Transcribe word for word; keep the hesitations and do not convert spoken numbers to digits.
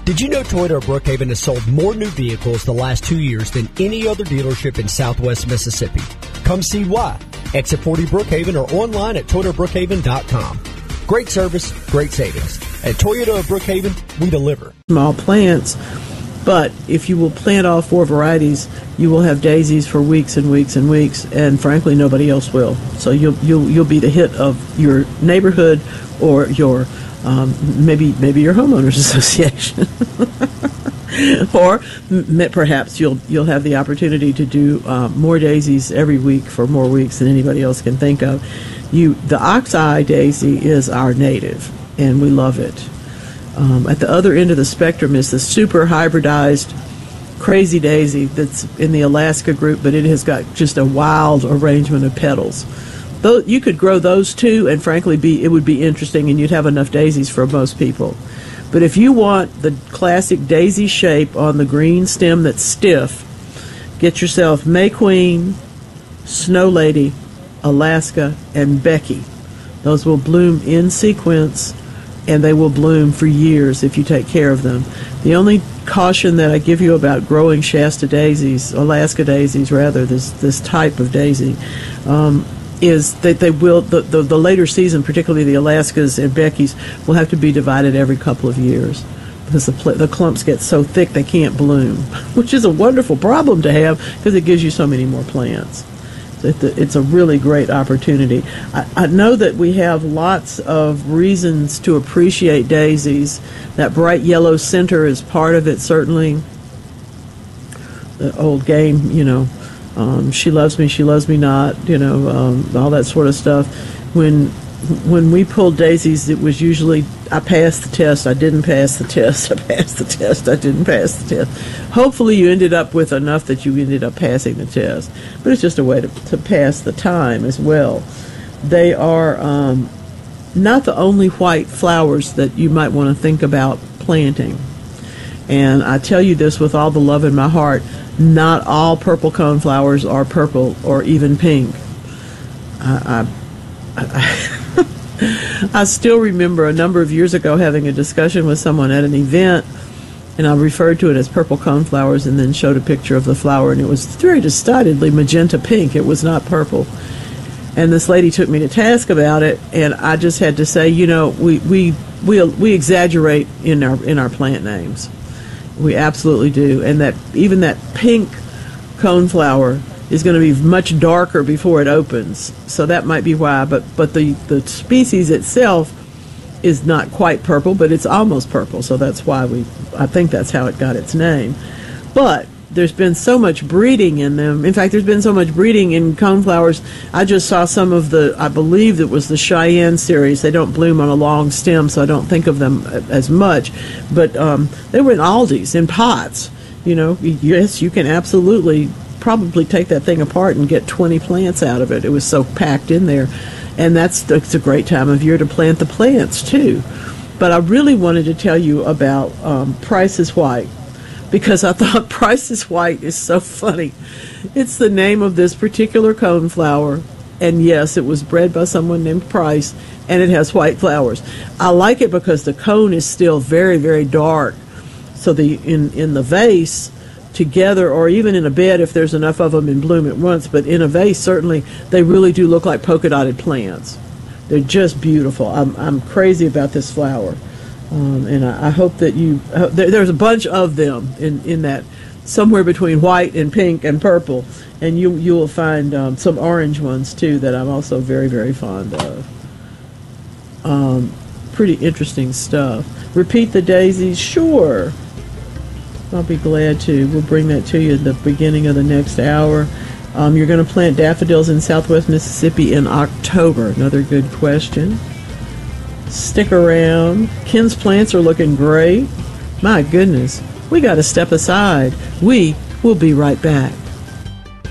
Did you know Toyota of Brookhaven has sold more new vehicles the last two years than any other dealership in Southwest Mississippi? Come see why. Exit forty Brookhaven or online at toyota brookhaven dot com. Great service, great savings. At Toyota of Brookhaven, we deliver. Small plants, but if you will plant all four varieties, you will have daisies for weeks and weeks and weeks, and frankly, nobody else will. So you'll you'll you'll be the hit of your neighborhood or your um, maybe maybe your homeowners association. Or m- perhaps you'll you'll have the opportunity to do uh, more daisies every week for more weeks than anybody else can think of. You, the ox-eye daisy is our native, and we love it. Um, at the other end of the spectrum is the super hybridized crazy daisy that's in the Alaska group, but it has got just a wild arrangement of petals. Though you could grow those too, and frankly, be it would be interesting, and you'd have enough daisies for most people. But if you want the classic daisy shape on the green stem that's stiff, get yourself May Queen, Snow Lady, Alaska, and Becky. Those will bloom in sequence, and they will bloom for years if you take care of them. The only caution that I give you about growing Shasta daisies, Alaska daisies rather, this this type of daisy, um, is that they will, the, the, the later season, particularly the Alaskas and Becky's, will have to be divided every couple of years because the, pl- the clumps get so thick they can't bloom, which is a wonderful problem to have because it gives you so many more plants. So it's a, it's a really great opportunity. I, I know that we have lots of reasons to appreciate daisies. That bright yellow center is part of it, certainly. The old game, you know, Um, she loves me, she loves me not, you know, um, all that sort of stuff. When when we pulled daisies, it was usually, I passed the test, I didn't pass the test, I passed the test, I didn't pass the test. Hopefully you ended up with enough that you ended up passing the test. But it's just a way to, to pass the time as well. They are um, not the only white flowers that you might want to think about planting. And I tell you this with all the love in my heart, not all purple coneflowers are purple or even pink. I, I, I, I still remember a number of years ago having a discussion with someone at an event, and I referred to it as purple coneflowers and then showed a picture of the flower, and it was very decidedly magenta pink. It was not purple. And this lady took me to task about it, and I just had to say, you know, we we we, we exaggerate in our in our plant names. We absolutely do. And that even that pink coneflower is going to be much darker before it opens. So that might be why. But, but the, the species itself is not quite purple, but it's almost purple. So that's why we, I think that's how it got its name. But there's been so much breeding in them. In fact, there's been so much breeding in coneflowers. I just saw some of the, I believe it was the Cheyenne series. They don't bloom on a long stem, so I don't think of them as much. But um, they were in Aldi's, in pots. You know, yes, you can absolutely probably take that thing apart and get twenty plants out of it. It was so packed in there. And that's, that's a great time of year to plant the plants, too. But I really wanted to tell you about um, Price is White, because I thought Price is White is so funny. It's the name of this particular coneflower, and yes, it was bred by someone named Price, and it has white flowers. I like it because the cone is still very, very dark. So the in, in the vase, together, or even in a bed if there's enough of them in bloom at once, but in a vase, certainly, they really do look like polka-dotted plants. They're just beautiful. I'm, I'm crazy about this flower. Um, and I, I hope that you, uh, there, there's a bunch of them in, in that, somewhere between white and pink and purple, and you you will find um, some orange ones too that I'm also very, very fond of. Um, pretty interesting stuff. Repeat the daisies? Sure. I'll be glad to. We'll bring that to you at the beginning of the next hour. Um, you're going to plant daffodils in Southwest Mississippi in October. Another good question. Stick around. Ken's plants are looking great. My goodness, we got to step aside. We will be right back.